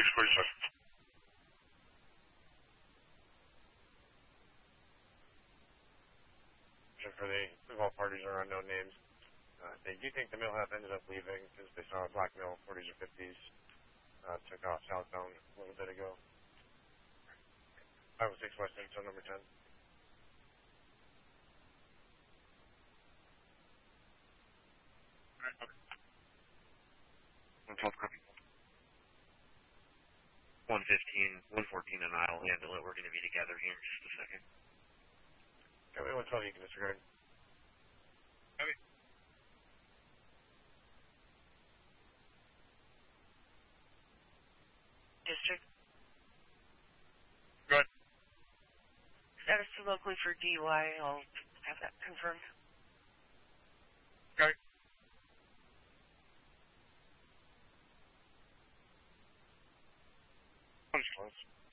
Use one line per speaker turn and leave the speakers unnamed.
647.
For the all parties are unknown names. They do think the millhap ended up leaving since they saw a black mill, 40s or 50s, took off southbound a little bit ago. 506 West Intel, number 10.
Alright, okay.
112 copy. 115, 114 and I'll handle it. We're going to be together here in just a second.
Okay, 112, you can disregard.
Okay.
District.
Go ahead.
Status to locally for DUI. I'll have that confirmed.
Okay.
Punch close.